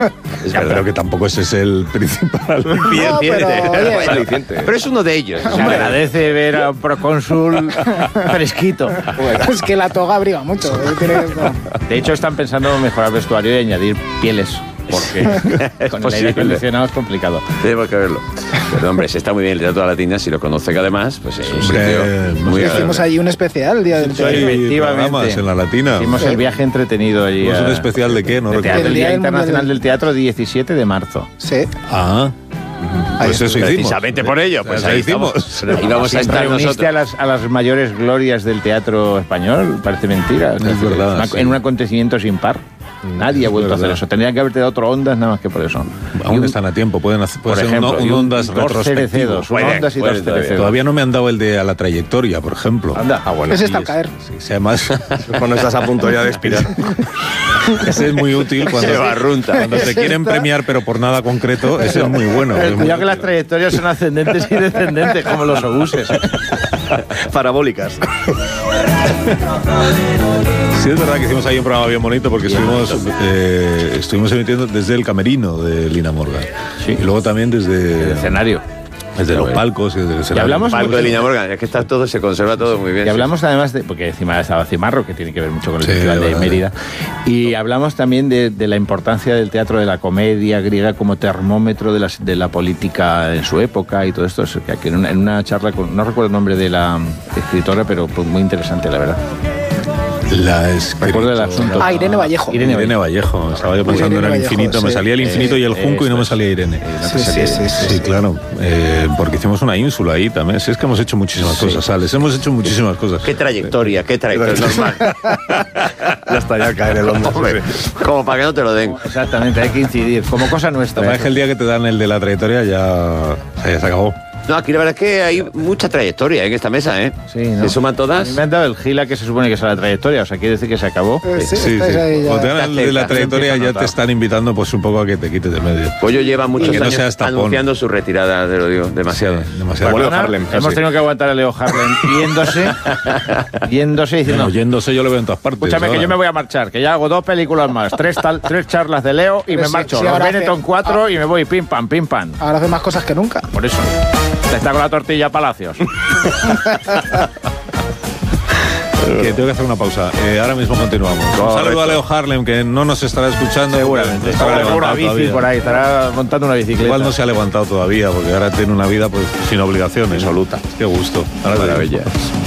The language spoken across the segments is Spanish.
Pero que tampoco ese es el principal. Pero es uno de ellos. Se agradece ver a un procónsul fresquito. Es que la toga abriga mucho. De hecho, están pensando en mejorar el vestuario y añadir pieles. Porque con el aire acondicionado es complicado. Tenemos que verlo. Pero, hombre, se está muy bien el Teatro de la Latina, si lo conoce, que además, pues es un sitio muy agradable. Hicimos allí un especial el día del teatro. Efectivamente. En la Latina. Hicimos el viaje entretenido allí. ¿Es un especial de qué? No recuerdo. El Día Internacional del Teatro, 17 de marzo. Sí. Pues eso hicimos. Precisamente por ello, pues ahí hicimos. Ahí vamos a estar reuniste nosotros. a las mayores glorias del teatro español, parece mentira. Es verdad, En un acontecimiento sin par. Nadie ha vuelto a hacer eso. Tendrían que haberte dado otro Ondas nada más que por eso. Aún están a tiempo. Puede por ser ejemplo, un Ondas retrospectivo. Un Ondas y dos Cerecedos. Todavía no me han dado el de A la Trayectoria, por ejemplo. Anda. Bueno. Ese está al caer. Sí, además, cuando estás a punto ya de expirar. Ese es muy útil cuando te quieren premiar, pero por nada concreto. Ese es muy bueno. Cuidado que las trayectorias son ascendentes y descendentes, como los obuses. Parabólicas. Sí, es verdad que hicimos ahí un programa bien bonito porque estuvimos emitiendo desde el camerino de Lina Morgan. Sí. Y luego también desde el escenario. Desde los palcos y desde el escenario. Y hablamos el palco de Lina Morgan, es que está todo, se conserva todo muy bien. Y hablamos además de, porque encima estaba Cimarro, que tiene que ver mucho con el Festival de Mérida, y hablamos también de la importancia del teatro de la comedia griega como termómetro de la política en su época y todo esto. Que en una charla, no recuerdo el nombre de la escritora, pero pues muy interesante, la verdad. Recuerdo el asunto. Irene Vallejo. Irene Vallejo. Estaba yo pensando en el infinito. Sí. Me salía el infinito y el junco y no me salía Irene. Sí, claro. Porque hicimos una ínsula ahí también. Sí, es que hemos hecho muchísimas cosas, Alex. Hemos hecho muchísimas cosas. Qué trayectoria normal. Ya está, ya cae en el hondo. Como para que no te lo den. Exactamente, hay que incidir. Como cosa nuestra. Es que el día que te dan el de la trayectoria ya se acabó. No, aquí la verdad es que hay mucha trayectoria en esta mesa, ¿eh? Sí, ¿no? Se suman todas. Me han dado el gila que se supone que es la trayectoria, o sea, quiere decir que se acabó. Sí. Cuando te dan el de la trayectoria ya te están invitando pues un poco a que te quites de medio. Pollo lleva muchos años anunciando su retirada, te lo digo, demasiado. Demasiado. Leo Harlem. Hemos tenido que aguantar a Leo Harlem yéndose diciendo... Yéndose yo lo veo en todas partes. Escúchame, ahora. que yo me voy a marchar, que ya hago 2 películas más, 3 charlas de Leo y me marcho. Sí, Los ahora Benetton 4 y me voy pim pam, pim pam. Ahora hace más cosas que nunca. Por eso. Te está con la tortilla Palacios. Que tengo que hacer una pausa. Ahora mismo continuamos. Un saludo a Leo Harlem, que no nos estará escuchando. Seguramente. Estará con una bici todavía. Por ahí, estará montando una bicicleta. Igual no se ha levantado todavía, porque ahora tiene una vida pues sin obligaciones. Absoluta. Qué gusto. Maravilla.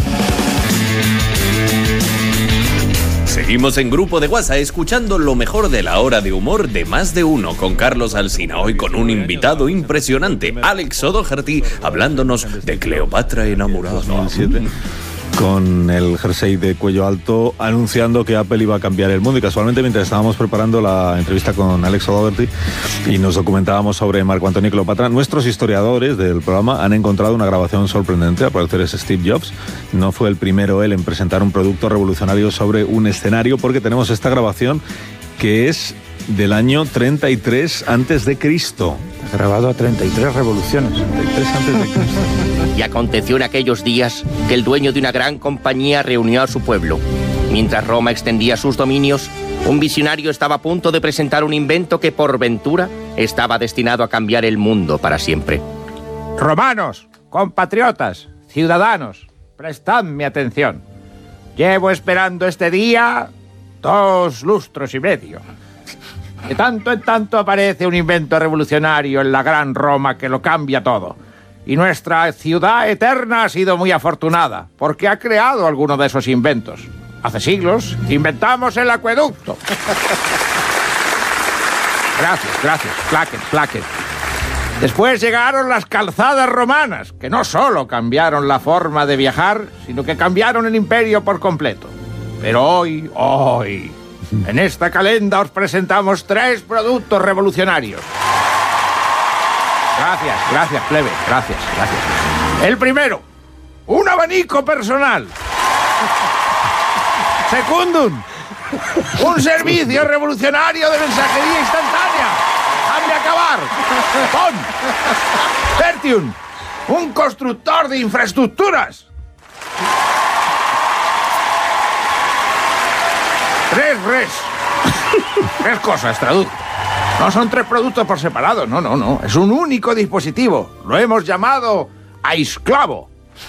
Seguimos en Grupo de WhatsApp escuchando lo mejor de la hora de humor de Más de Uno con Carlos Alsina. Hoy con un invitado impresionante, Alex O'Doherty, hablándonos de Cleopatra enamorada. 2007. Con el jersey de cuello alto anunciando que Apple iba a cambiar el mundo, y casualmente mientras estábamos preparando la entrevista con Alex O'Doherty y nos documentábamos sobre Marco Antonio y Cleopatra, nuestros historiadores del programa han encontrado una grabación sorprendente. Al parecer es Steve Jobs, no fue el primero él en presentar un producto revolucionario sobre un escenario, porque tenemos esta grabación que es del año 33 antes de Cristo. Grabado a 33 revoluciones. 33 antes de Cristo. Y aconteció en aquellos días que el dueño de una gran compañía reunió a su pueblo. Mientras Roma extendía sus dominios, un visionario estaba a punto de presentar un invento que por ventura estaba destinado a cambiar el mundo para siempre. Romanos, compatriotas, ciudadanos, prestadme atención. Llevo esperando este día 2 lustros y medio. De tanto en tanto aparece un invento revolucionario en la gran Roma que lo cambia todo. Y nuestra ciudad eterna ha sido muy afortunada, porque ha creado alguno de esos inventos. Hace siglos inventamos el acueducto. Gracias. Placket. Después llegaron las calzadas romanas, que no solo cambiaron la forma de viajar, sino que cambiaron el imperio por completo. Pero hoy, en esta calenda os presentamos 3 productos revolucionarios. Gracias, plebe. Gracias. El primero, un abanico personal. Secundum, un servicio revolucionario de mensajería instantánea. ¡Déjame acabar! ¡Pon! Tertium, un constructor de infraestructuras. 3 cosas, traduzco. No son 3 productos por separado, no. Es un único dispositivo. Lo hemos llamado Aisclavo.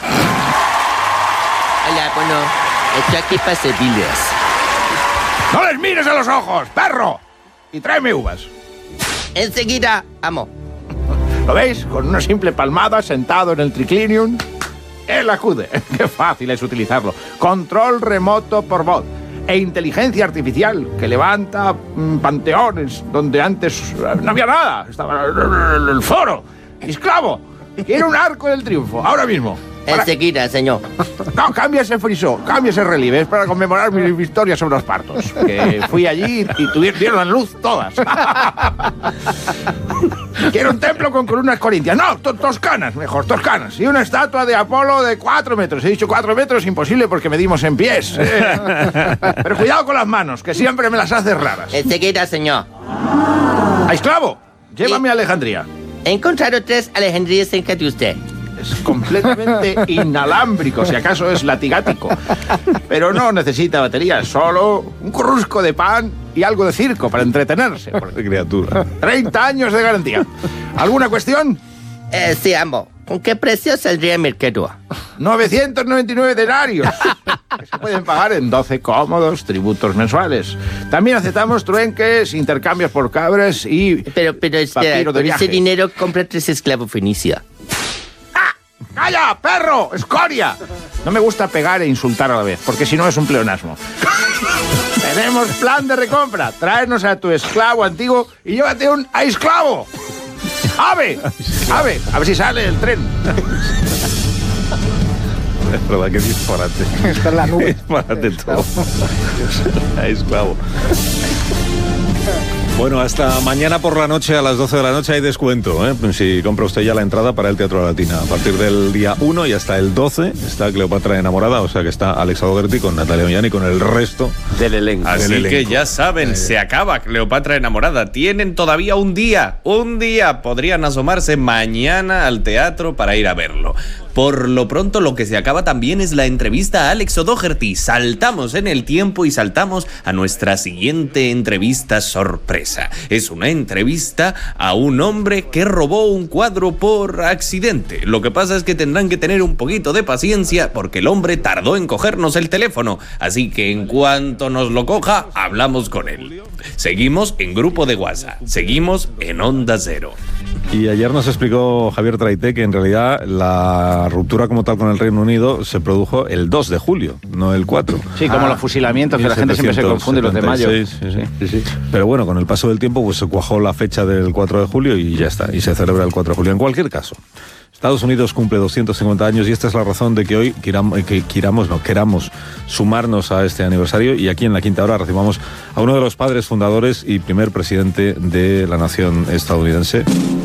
Hola, bueno, estoy aquí para servirles. ¡No les mires a los ojos, perro! Y tráeme uvas. Enseguida, amo. ¿Lo veis? Con una simple palmada, sentado en el triclinium, él acude. ¡Qué fácil es utilizarlo! Control remoto por voz e inteligencia artificial que levanta panteones donde antes no había nada. Estaba el foro. ¡Esclavo! Quiero un arco del triunfo, ahora mismo. Enseguida, señor. No, cambia ese frisó, cambia ese relieve. Es para conmemorar mi victoria sobre los partos. Que fui allí y dieron la luz todas. Quiero un templo con columnas corintias. No, toscanas, mejor, toscanas. Y una estatua de Apolo de 4 metros. He dicho 4 metros, imposible porque medimos en pies. Pero cuidado con las manos, que siempre me las haces raras. Enseguida, señor. ¡Esclavo! Llévame a Alejandría. He encontrado 3 Alejandrías cerca de usted. Es completamente inalámbrico, si acaso es latigático. Pero no necesita batería, solo un crusco de pan y algo de circo para entretenerse. ¡Qué criatura! 30 años de garantía. ¿Alguna cuestión? Sí, amo. ¿Con qué precio saldría el mercado? 999 denarios. Que se pueden pagar en 12 cómodos tributos mensuales. También aceptamos truenques, intercambios por cabras y Pero papiro de con viaje. ese dinero compra 3 esclavos fenicios. ¡Calla, perro! ¡Escoria! No me gusta pegar e insultar a la vez, porque si no es un pleonasmo. Tenemos plan de recompra. Tráenos a tu esclavo antiguo y llévate un esclavo. ¡Ave! ¡Ave! A ver si sale el tren. Es verdad que disparate. Está en la nube. Disparate todo. Esclavo. Bueno, hasta mañana por la noche, a las 12 de la noche, hay descuento, ¿eh? Si compra usted ya la entrada para el Teatro de la Latina. A partir del día 1 y hasta el 12 está Cleopatra enamorada, o sea que está Alex O'Doherty con Natalia Ollán y con el resto Del elenco. Así del que elenco. ya saben, se acaba Cleopatra enamorada. Tienen todavía un día. Podrían asomarse mañana al teatro para ir a verlo. Por lo pronto, lo que se acaba también es la entrevista a Alex O'Doherty. Saltamos en el tiempo y saltamos a nuestra siguiente entrevista sorpresa. Es una entrevista a un hombre que robó un cuadro por accidente. Lo que pasa es que tendrán que tener un poquito de paciencia porque el hombre tardó en cogernos el teléfono. Así que en cuanto nos lo coja, hablamos con él. Seguimos en grupo de WhatsApp. Seguimos en Onda Cero. Y ayer nos explicó Javier Traité que en realidad la ruptura como tal con el Reino Unido se produjo el 2 de julio, no el 4. Sí, como los fusilamientos, que la gente siempre se confunde los de mayo. 1776, sí. Pero bueno, con el paso del tiempo pues se cuajó la fecha del 4 de julio y ya está, y se celebra el 4 de julio. En cualquier caso, Estados Unidos cumple 250 años y esta es la razón de que hoy queramos sumarnos a este aniversario y aquí en la Quinta Hora recibamos a uno de los padres fundadores y primer presidente de la nación estadounidense.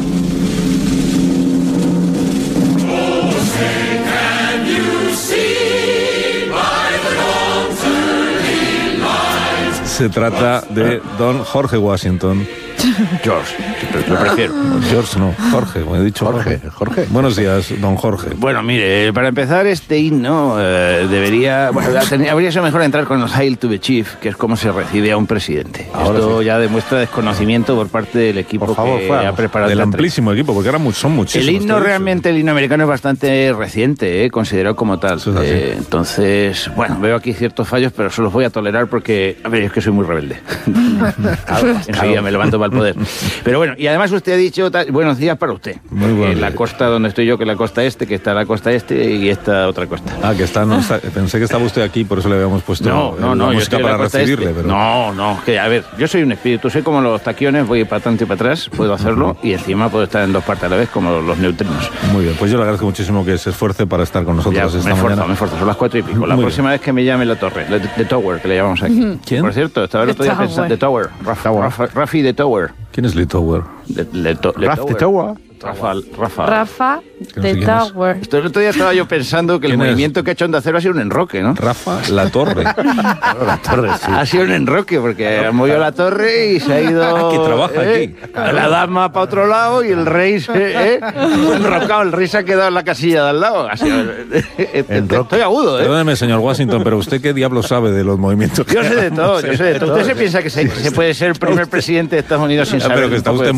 Se trata de don Jorge Washington. George, lo prefiero. George no, Jorge, como he dicho. Jorge. Buenos días, don Jorge. Bueno, mire, para empezar, este himno habría sido mejor entrar con los Hail to the Chief, que es como se recibe a un presidente. Esto ya demuestra desconocimiento por parte del equipo Por favor, que fuera. ha preparado Del la amplísimo equipo, porque ahora son muchísimos. El himno todos. realmente, el himno americano es bastante reciente, considerado como tal. Eso es así. Entonces, bueno, veo aquí ciertos fallos, pero se los voy a tolerar porque, a ver, es que soy muy rebelde. Enseguida me levanto para el poder. Pero bueno, y además usted ha dicho, buenos días para usted. Muy Porque buenos la días. costa donde estoy yo, que es la costa este, que está la costa este y esta otra costa. Ah, que está, no está, pensé que estaba usted aquí, por eso le habíamos puesto No, la yo música estoy en la para costa recibirle. este. Pero... No, que a ver, yo soy un espíritu, soy como los taquiones, voy para adelante y para atrás, puedo hacerlo, y encima puedo estar en 2 partes a la vez, como los neutrinos. Muy bien, pues yo le agradezco muchísimo que se esfuerce para estar con nosotros Ya, esta me mañana. esfuerzo, son las 4:00. La Muy próxima vez que me llame la torre, The Tower, que le llamamos aquí. ¿Quién? Por cierto, estaba el otro día pensando, The Tower, Rafi The Tower. ¿Quién es Lee Tower? Rafi The Tower. Rafa de Tower. Esto el otro día estaba yo pensando que el movimiento que ha hecho Onda Cero ha sido un enroque, ¿no? Rafa La Torre. La Torre, sí. Ha sido un enroque, porque ha movido la torre y se ha ido... que trabaja aquí. La dama para otro lado y el rey se enrocado. El rey se ha quedado en la casilla de al lado. Ha sido... Estoy agudo, ¿eh? Perdóneme, señor Washington, pero ¿usted qué diablo sabe de los movimientos? Yo sé de todo, yo sé de todo. ¿Usted se piensa que se puede ser el primer presidente de Estados Unidos sin saber? Pero que está usted